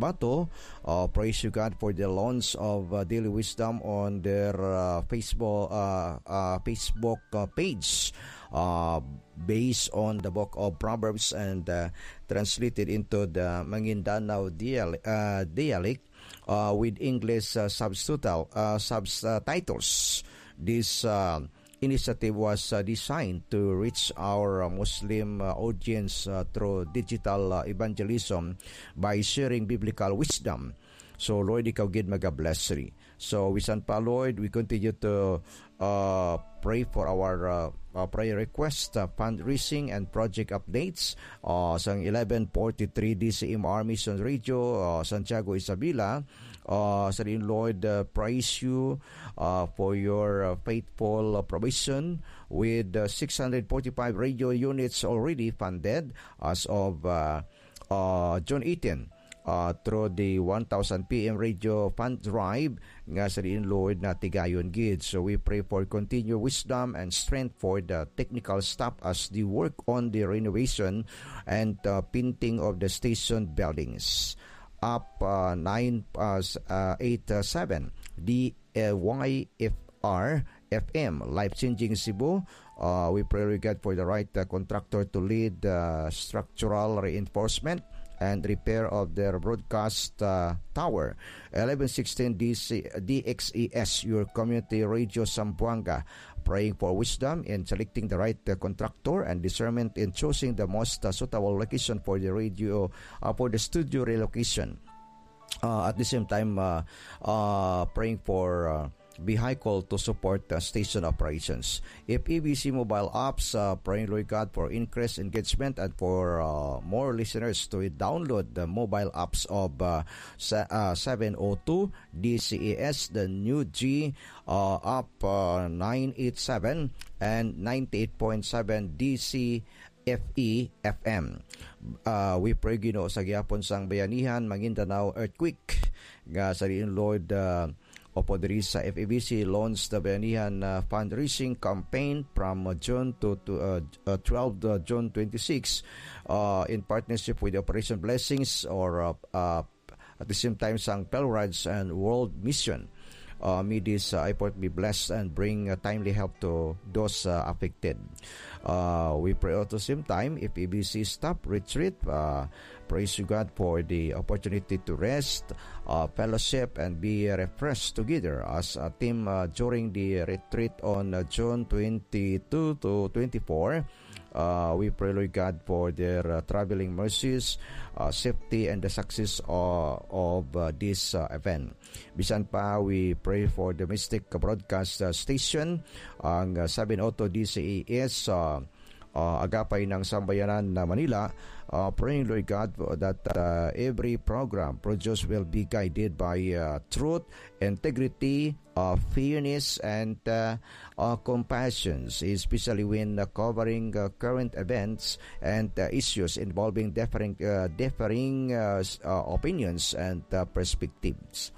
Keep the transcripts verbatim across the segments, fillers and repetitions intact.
Cotabato. Uh, praise you God for the launch of uh, Daily Wisdom on their uh, Facebook uh, uh, Facebook uh, page. Uh, based on the book of Proverbs and uh, translated into the Maguindanao dialect, uh, dialect uh, with English uh, subtitle, uh, subtitles. This uh, initiative was uh, designed to reach our uh, Muslim uh, audience uh, through digital uh, evangelism by sharing biblical wisdom. So, Lord, ikaw gid mag-bless ri. So, wisan pa, Lord, we continue to uh, pray for our uh, uh, prayer request, uh, fundraising, and project updates. Uh, sa eleven forty-three D C M R Mission Radio, uh, Santiago, Isabela. Uh, sa rin, Lord, uh, praise you uh, for your uh, faithful uh, provision with uh, six hundred forty-five radio units already funded as of uh, uh, June eighteenth. Uh, through the one thousand P M Radio Fund Drive nga sa rin, Lord, na tigayon gid. So we pray for continued wisdom and strength for the technical staff as they work on the renovation and uh, painting of the station buildings. Up uh, nine eighty-seven D Y F R F M, Life-Changing Cebu. Uh, we pray God for the right uh, contractor to lead uh, structural reinforcement and repair of their broadcast uh, tower. eleven sixteen D C, D X E S, your community radio Zamboanga, praying for wisdom in selecting the right uh, contractor and discernment in choosing the most uh, suitable location for the radio, uh, for the studio relocation. Uh, at the same time, uh, uh, praying for uh, vehicle to support uh, station operations. If E B C mobile apps, uh, praying, Lord God, for increased engagement and for uh, more listeners to download the mobile apps of uh, uh, seven oh two D C A S, the new G uh, app uh, nine eighty-seven and ninety-eight point seven D C F E F M. Uh, we pray, Ginoo, sa gihapon sang bayanihan, Maguindanao earthquake. Nga sa rin, Lord, uh, opo diri sa F E B C launched the bayanihan uh, fundraising campaign from uh, June to, to uh, uh, twelve uh, June twenty-sixth uh, in partnership with Operation Blessings or uh, uh, at the same time sang Pelrides and World Mission. Uh, may this uh, effort be blessed and bring uh, timely help to those uh, affected. Uh, we pray at the same time, if E B C stop retreat, uh, praise you God for the opportunity to rest, uh, fellowship, and be refreshed together as a team uh, during the retreat on uh, June twenty-second to twenty-fourth. Uh, we pray, Lord God, for their uh, traveling mercies, uh, safety, and the success uh, of uh, this uh, event. Bisan pa, we pray for the Mystic Broadcast uh, Station, ang uh, seven oh two D C A S, uh, uh, agapay ng Sambayanan na Manila, uh, praying, Lord God, that uh, every program produced will be guided by uh, truth, integrity, uh, fairness, and uh, uh, compassion, especially when uh, covering uh, current events and uh, issues involving differing, uh, differing uh, uh, opinions and uh, perspectives.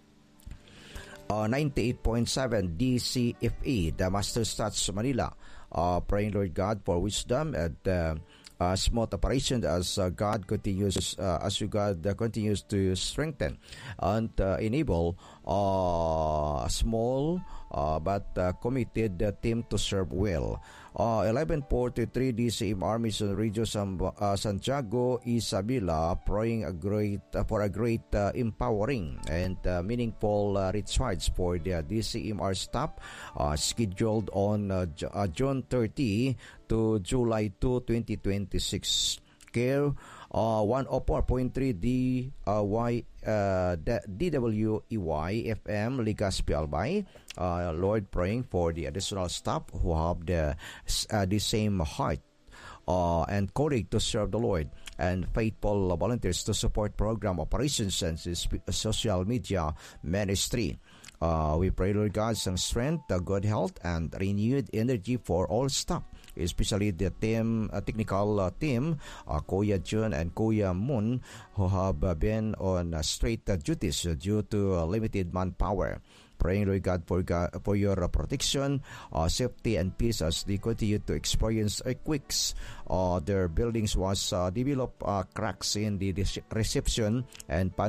Uh, ninety-eight point seven D C F E, the Master Stats Manila, uh, praying, Lord God, for wisdom and uh, uh, smooth operation as uh, God continues, uh, as you God uh, continues to strengthen and uh, enable uh, a small uh, but uh, committed uh, team to serve well. Uh, eleven forty-three D C M R Mission Radio San, uh, Santiago, Isabela, praying a great uh, for a great uh, empowering and uh, meaningful uh, retreats for the D C M R staff uh, scheduled on uh, J- uh, June thirtieth to July second, twenty twenty-six. Care uh, one oh four point three D uh, Y uh, D W E Y F M, Legazpi, Albay. Uh, Lord, praying for the additional staff who have the uh, the same heart uh, and courage to serve the Lord, and faithful volunteers to support program operations and social media ministry. Uh, we pray, Lord God, some strength, uh, good health, and renewed energy for all staff, especially the team, uh, technical uh, team, uh, Kuya Jun and Kuya Moon, who have uh, been on uh, straight uh, duties uh, due to uh, limited manpower. Praying, Lord God, for, God, for your uh, protection, uh, safety, and peace as they continue to experience earthquakes. Uh, their buildings was uh, developed uh, cracks in the reception and